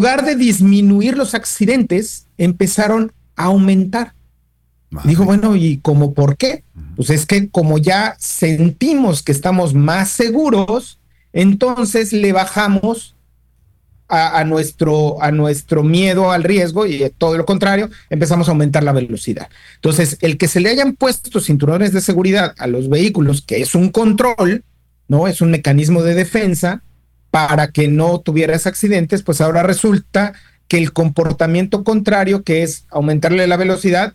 lugar de disminuir los accidentes, empezaron a aumentar. Dijo, bueno, ¿y cómo por qué? Pues es que como ya sentimos que estamos más seguros, entonces le bajamos a nuestro miedo al riesgo y todo lo contrario, empezamos a aumentar la velocidad. Entonces, el que se le hayan puesto cinturones de seguridad a los vehículos, que es un control, ¿no? Es un mecanismo de defensa para que no tuvieras accidentes, pues ahora resulta que el comportamiento contrario, que es aumentarle la velocidad,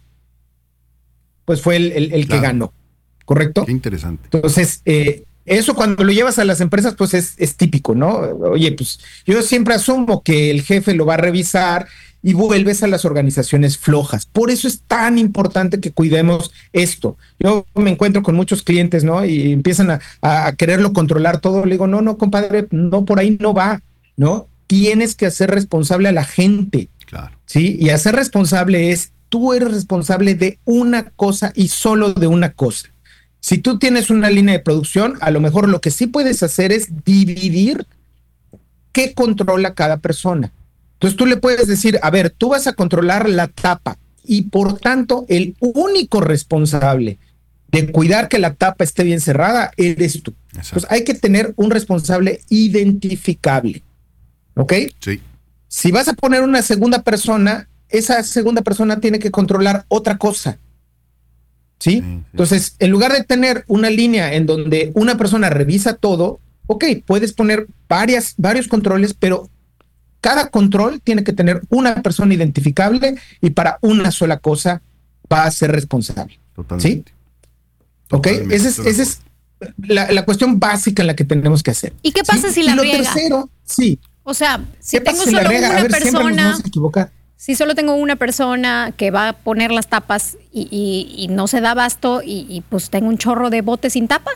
pues fue el que ganó, ¿correcto? Qué interesante. Entonces, eso cuando lo llevas a las empresas, pues es típico, ¿no? Oye, pues yo siempre asumo que el jefe lo va a revisar y vuelves a las organizaciones flojas. Por eso es tan importante que cuidemos esto. Yo me encuentro con muchos clientes, ¿no? Y empiezan a quererlo controlar todo. Le digo, no, compadre, no, por ahí no va, ¿no? Tienes que hacer responsable a la gente. Claro. ¿Sí? Y hacer responsable es, tú eres responsable de una cosa y solo de una cosa. Si tú tienes una línea de producción, a lo mejor lo que sí puedes hacer es dividir qué controla cada persona. Entonces tú le puedes decir, a ver, tú vas a controlar la tapa y por tanto el único responsable de cuidar que la tapa esté bien cerrada eres tú. Exacto. Entonces hay que tener un responsable identificable. ¿Ok? Sí. Si vas a poner una segunda persona, esa segunda persona tiene que controlar otra cosa. ¿Sí? Entonces, en lugar de tener una línea en donde una persona revisa todo, ok, puedes poner varios controles, pero cada control tiene que tener una persona identificable y para una sola cosa va a ser responsable. Totalmente. ¿Sí? Totalmente. Ok, esa es la cuestión básica en la que tenemos que hacer. ¿Y qué pasa si la riega? Y lo tercero, sí. O sea, si tengo si solo una persona, siempre nos vamos a equivocar. Si solo tengo una persona que va a poner las tapas y no se da abasto y pues tengo un chorro de botes sin tapa.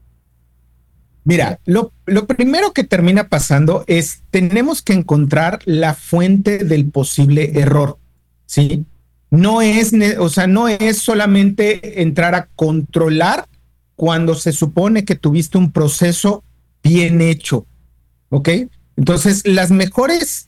Mira, lo primero que termina pasando es tenemos que encontrar la fuente del posible error, ¿sí? No es solamente entrar a controlar cuando se supone que tuviste un proceso bien hecho, ¿ok? Entonces, las mejores,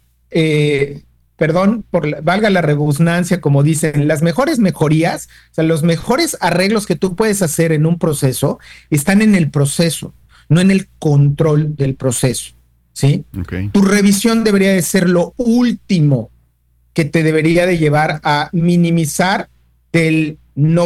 valga la redundancia, como dicen, las mejores mejorías, o sea, los mejores arreglos que tú puedes hacer en un proceso están en el proceso, no en el control del proceso, ¿sí? Okay. Tu revisión debería de ser lo último que te debería de llevar a minimizar del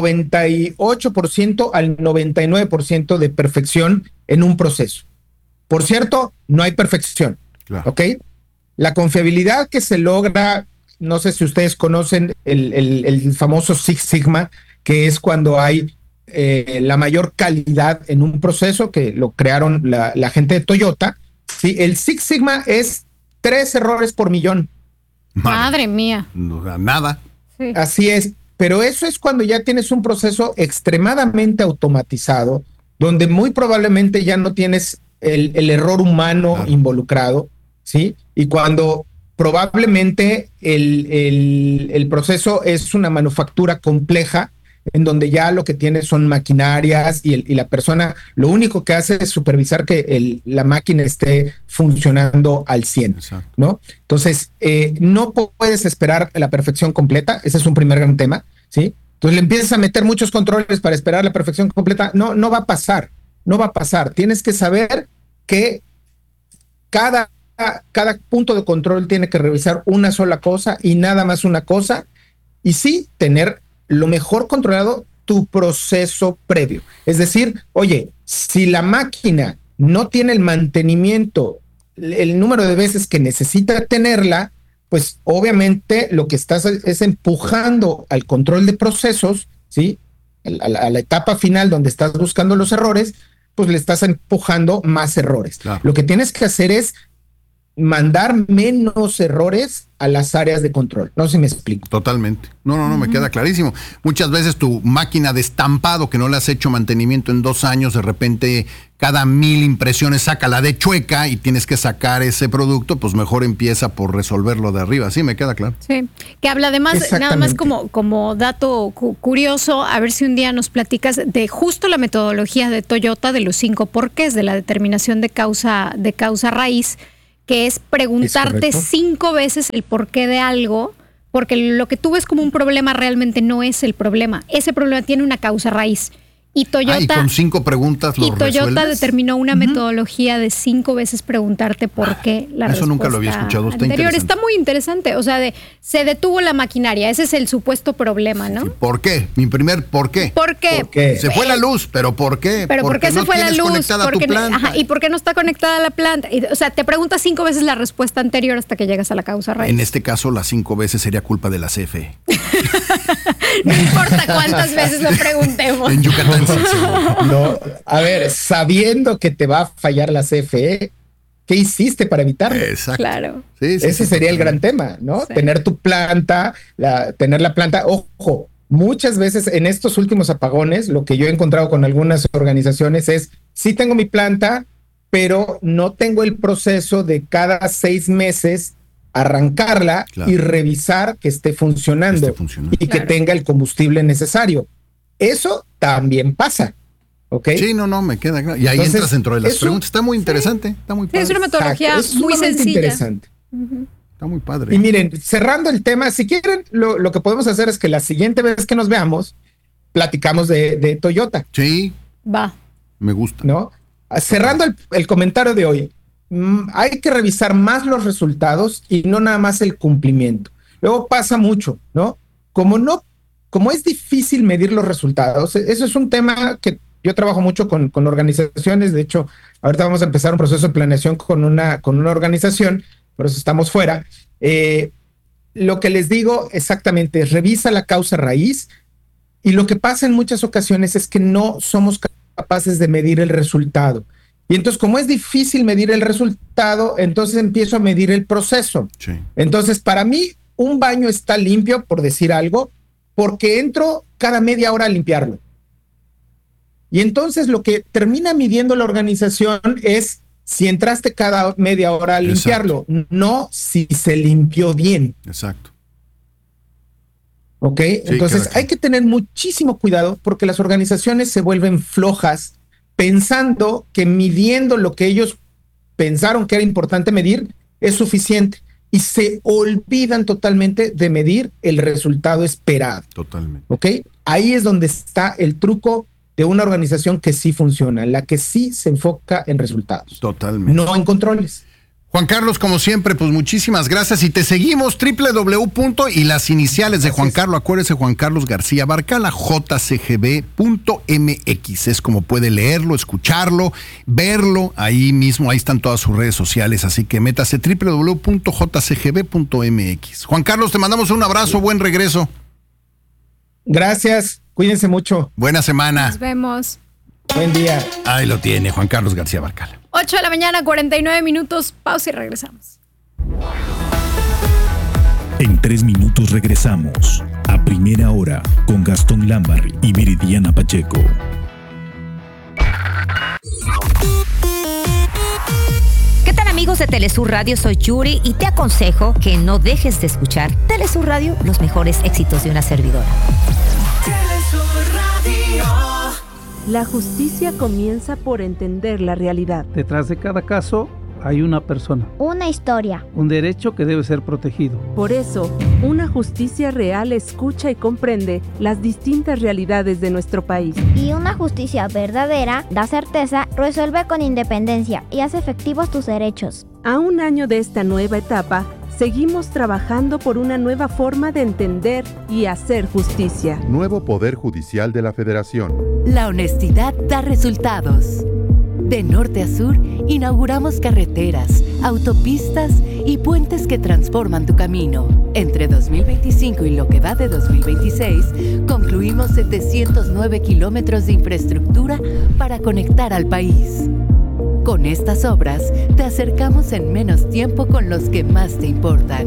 98% al 99% de perfección en un proceso. Por cierto, no hay perfección, claro. ¿ok? La confiabilidad que se logra, no sé si ustedes conocen el famoso Six Sigma, que es cuando hay la mayor calidad en un proceso, que lo crearon la gente de Toyota. ¿Sí? El Six Sigma es 3 errores por millón. Madre mía. No da nada. Sí. Así es, pero eso es cuando ya tienes un proceso extremadamente automatizado, donde muy probablemente ya no tienes el error humano involucrado, ¿sí? Y cuando probablemente el proceso es una manufactura compleja, en donde ya lo que tienes son maquinarias y la persona lo único que hace es supervisar que la máquina esté funcionando al 100, exacto, ¿no? Entonces, no puedes esperar la perfección completa, ese es un primer gran tema, ¿sí? Entonces le empiezas a meter muchos controles para esperar la perfección completa, no va a pasar, no va a pasar. Tienes que saber que cada punto de control tiene que revisar una sola cosa y nada más una cosa, y sí tener lo mejor controlado tu proceso previo. Es decir, oye, si la máquina no tiene el mantenimiento, el número de veces que necesita tenerla, pues obviamente lo que estás es empujando al control de procesos, ¿sí? A la etapa final donde estás buscando los errores, pues le estás empujando más errores. Claro. Lo que tienes que hacer es mandar menos errores a las áreas de control. No sé si me explico. Totalmente. No, me queda clarísimo. Muchas veces tu máquina de estampado que no le has hecho mantenimiento en 2 años, de repente cada 1000 impresiones saca la de chueca y tienes que sacar ese producto, pues mejor empieza por resolverlo de arriba. Sí, me queda claro. Sí, que habla además, nada más como dato curioso, a ver si un día nos platicas de justo la metodología de Toyota de los 5 porqués de la determinación de causa raíz, que es preguntarte 5 veces el porqué de algo, porque lo que tú ves como un problema realmente no es el problema. Ese problema tiene una causa raíz. Y Toyota, y con 5 preguntas lo Toyota resuelves. determinó una metodología de 5 veces preguntarte por qué la respuesta. Eso nunca lo había escuchado. Está interesante. Está muy interesante. O sea, se detuvo la maquinaria. Ese es el supuesto problema, ¿no? ¿Por qué? Mi primer ¿por qué? ¿Por qué? ¿Por qué? Se fue la luz, pero ¿por qué? ¿Pero por qué se fue la luz? Porque, ¿Y por qué no está conectada la planta? O sea, te preguntas 5 veces la respuesta anterior hasta que llegas a la causa raíz. En este caso, las 5 veces sería culpa de la CFE. No importa cuántas veces lo preguntemos. En Yucatán sí. No, a ver, sabiendo que te va a fallar la CFE, ¿qué hiciste para evitarlo? Exacto. Claro. Sí, Ese sería el gran tema, ¿no? Sí. Tener tu planta, tener la planta. Ojo, muchas veces en estos últimos apagones, lo que yo he encontrado con algunas organizaciones es, sí tengo mi planta, pero no tengo el proceso de cada 6 meses arrancarla y revisar que esté funcionando, y que tenga el combustible necesario. Eso también pasa. ¿Okay? Sí, no, me queda claro. Y ahí entonces, entras dentro de las preguntas. Está muy interesante, está muy padre. Es una metodología muy sencilla. Interesante. Está muy padre. Y miren, cerrando el tema, si quieren, lo que podemos hacer es que la siguiente vez que nos veamos, platicamos de Toyota. Sí. Va. Me gusta. ¿No? Cerrando el comentario de hoy, hay que revisar más los resultados y no nada más el cumplimiento. Luego pasa mucho, ¿no? Como es difícil medir los resultados, eso es un tema que yo trabajo mucho con organizaciones. De hecho, ahorita vamos a empezar un proceso de planeación con una organización, por eso estamos fuera. Lo que les digo exactamente es revisa la causa raíz, y lo que pasa en muchas ocasiones es que no somos capaces de medir el resultado. Y entonces, como es difícil medir el resultado, entonces empiezo a medir el proceso. Sí. Entonces, para mí, un baño está limpio, por decir algo, porque entro cada media hora a limpiarlo. Y entonces lo que termina midiendo la organización es si entraste cada media hora a limpiarlo, no si se limpió bien. Exacto. ¿Ok? Sí, entonces hay que tener muchísimo cuidado, porque las organizaciones se vuelven flojas pensando que midiendo lo que ellos pensaron que era importante medir es suficiente, y se olvidan totalmente de medir el resultado esperado. Totalmente. ¿Ok? Ahí es donde está el truco de una organización que sí funciona, la que sí se enfoca en resultados. Totalmente. No en controles. Juan Carlos, como siempre, pues muchísimas gracias, y te seguimos www. Y las iniciales de Juan Carlos, acuérdese, Juan Carlos García Barcala, jcb.mx, es como puede leerlo, escucharlo, verlo, ahí mismo, ahí están todas sus redes sociales, así que métase www.jcb.mx. Juan Carlos, te mandamos un abrazo, buen regreso. Gracias, cuídense mucho. Buena semana. Nos vemos. Buen día. Ahí lo tiene, Juan Carlos García Barcala. 8 de la mañana, 49 minutos. Pausa y regresamos. En 3 minutos regresamos a Primera Hora con Gastón Lámbar y Viridiana Pacheco. ¿Qué tal, amigos de Telesur Radio? Soy Yuri y te aconsejo que no dejes de escuchar Telesur Radio, los mejores éxitos de una servidora. Telesur Radio. La justicia comienza por entender la realidad. Detrás de cada caso hay una persona. Una historia. Un derecho que debe ser protegido. Por eso, una justicia real escucha y comprende las distintas realidades de nuestro país. Y una justicia verdadera da certeza, resuelve con independencia y hace efectivos tus derechos. A un año de esta nueva etapa, seguimos trabajando por una nueva forma de entender y hacer justicia. Nuevo Poder Judicial de la Federación. La honestidad da resultados. De norte a sur, inauguramos carreteras, autopistas y puentes que transforman tu camino. Entre 2025 y lo que va de 2026, concluimos 709 kilómetros de infraestructura para conectar al país. Con estas obras, te acercamos en menos tiempo con los que más te importan.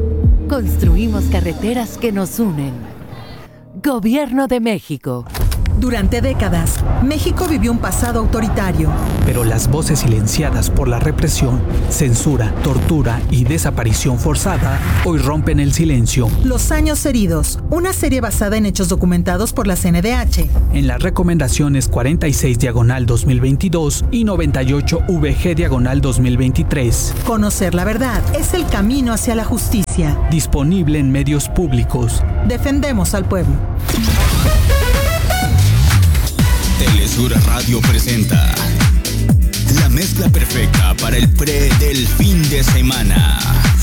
Construimos carreteras que nos unen. Gobierno de México. Durante décadas, México vivió un pasado autoritario. Pero las voces silenciadas por la represión, censura, tortura y desaparición forzada hoy rompen el silencio. Los años heridos, una serie basada en hechos documentados por la CNDH. En las recomendaciones 46/2022 y 98/VG/2023. Conocer la verdad es el camino hacia la justicia. Disponible en medios públicos. Defendemos al pueblo. Telesur Radio presenta la mezcla perfecta para el pre del fin de semana.